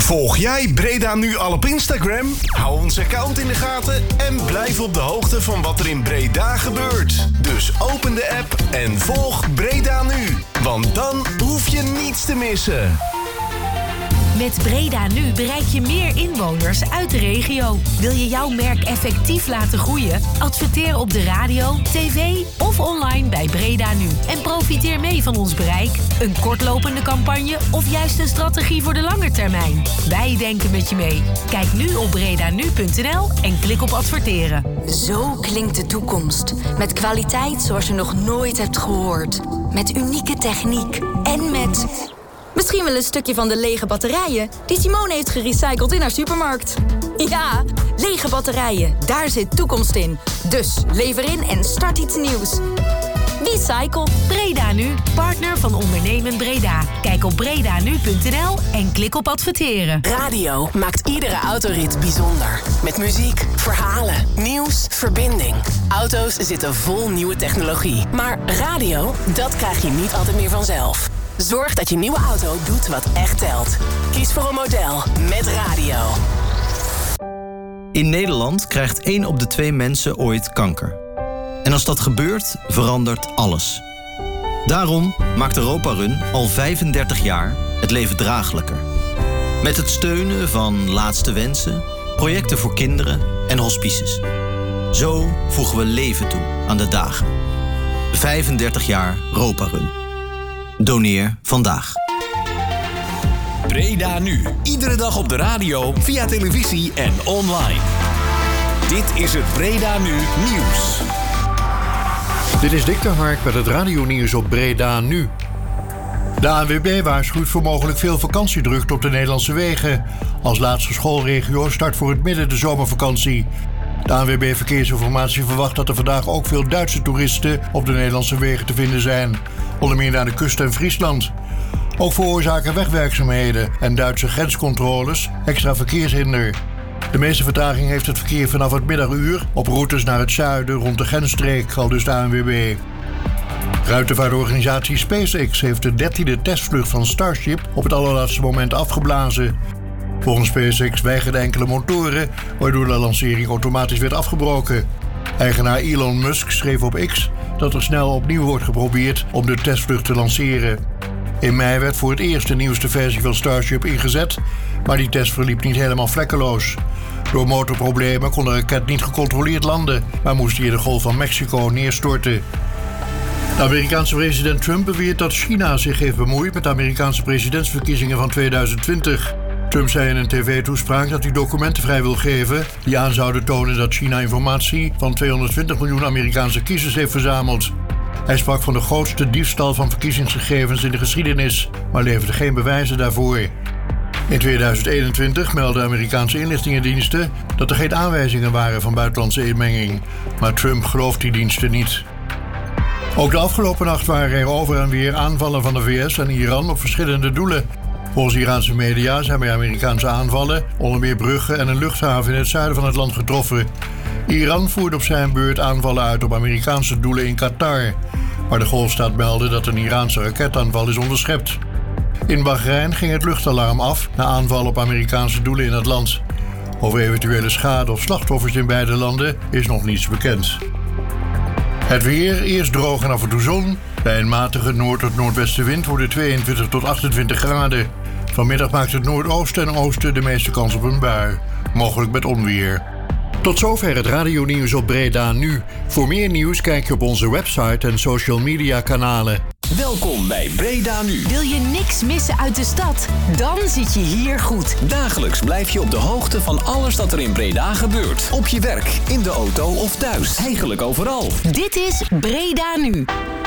Volg jij Breda Nu al op Instagram? Hou ons account in de gaten en blijf op de hoogte van wat er in Breda gebeurt. Dus open de app en volg Breda Nu. Want dan hoef je niets te missen. Met Breda Nu bereik je meer inwoners uit de regio. Wil je jouw merk effectief laten groeien? Adverteer op de radio, tv of online bij Breda Nu. En profiteer mee van ons bereik. Een kortlopende campagne of juist een strategie voor de lange termijn. Wij denken met je mee. Kijk nu op bredanu.nl en klik op adverteren. Zo klinkt de toekomst. Met kwaliteit zoals je nog nooit hebt gehoord. Met unieke techniek en met... misschien wel een stukje van de lege batterijen die Simone heeft gerecycled in haar supermarkt. Ja, lege batterijen, daar zit toekomst in. Dus lever in en start iets nieuws. Recycle. Breda Nu, partner van Ondernemen Breda. Kijk op bredanu.nl en klik op adverteren. Radio maakt iedere autorit bijzonder. Met muziek, verhalen, nieuws, verbinding. Auto's zitten vol nieuwe technologie. Maar radio, dat krijg je niet altijd meer vanzelf. Zorg dat je nieuwe auto doet wat echt telt. Kies voor een model met radio. In Nederland krijgt 1 op de 2 mensen ooit kanker. En als dat gebeurt, verandert alles. Daarom maakt Europa Run al 35 jaar het leven draaglijker. Met het steunen van Laatste Wensen, projecten voor kinderen en hospices. Zo voegen we leven toe aan de dagen. 35 jaar Europa Run. Doneer vandaag. Breda Nu. Iedere dag op de radio, via televisie en online. Dit is het Breda Nu Nieuws. Dit is Dick de Hark met het radionieuws op Breda Nu. De ANWB waarschuwt voor mogelijk veel vakantiedrukte op de Nederlandse wegen. Als laatste schoolregio start voor het midden de zomervakantie. De ANWB Verkeersinformatie verwacht dat er vandaag ook veel Duitse toeristen op de Nederlandse wegen te vinden zijn. Onder meer naar de kust en Friesland. Ook veroorzaken wegwerkzaamheden en Duitse grenscontroles extra verkeershinder. De meeste vertraging heeft het verkeer vanaf het middaguur op routes naar het zuiden rond de grensstreek, aldus de ANWB. Ruimtevaartorganisatie SpaceX heeft de 13e testvlucht van Starship op het allerlaatste moment afgeblazen. Volgens SpaceX weigerden enkele motoren, waardoor de lancering automatisch werd afgebroken. Eigenaar Elon Musk schreef op X dat er snel opnieuw wordt geprobeerd om de testvlucht te lanceren. In mei werd voor het eerst de nieuwste versie van Starship ingezet, maar die test verliep niet helemaal vlekkeloos. Door motorproblemen kon de raket niet gecontroleerd landen, maar moest hij in de Golf van Mexico neerstorten. De Amerikaanse president Trump beweert dat China zich heeft bemoeid met de Amerikaanse presidentsverkiezingen van 2020. Trump zei in een tv-toespraak dat hij documenten vrij wil geven die aan zouden tonen dat China informatie van 220 miljoen Amerikaanse kiezers heeft verzameld. Hij sprak van de grootste diefstal van verkiezingsgegevens in de geschiedenis, maar leverde geen bewijzen daarvoor. In 2021 meldden Amerikaanse inlichtingendiensten dat er geen aanwijzingen waren van buitenlandse inmenging, maar Trump gelooft die diensten niet. Ook de afgelopen nacht waren er over en weer aanvallen van de VS en Iran op verschillende doelen. Volgens Iraanse media zijn bij Amerikaanse aanvallen onder meer bruggen en een luchthaven in het zuiden van het land getroffen. Iran voerde op zijn beurt aanvallen uit op Amerikaanse doelen in Qatar, waar de Golfstaat meldde dat een Iraanse raketaanval is onderschept. In Bahrein ging het luchtalarm af na aanvallen op Amerikaanse doelen in het land. Over eventuele schade of slachtoffers in beide landen is nog niets bekend. Het weer, eerst droog en af en toe zon. Bij een matige noord- tot noordwestenwind wordt het 22 tot 28 graden. Vanmiddag maakt het noordoosten en oosten de meeste kans op een bui, mogelijk met onweer. Tot zover het radionieuws op Breda Nu. Voor meer nieuws kijk je op onze website en social media kanalen. Welkom bij Breda Nu. Wil je niks missen uit de stad? Dan zit je hier goed. Dagelijks blijf je op de hoogte van alles dat er in Breda gebeurt. Op je werk, in de auto of thuis. Eigenlijk overal. Dit is Breda Nu.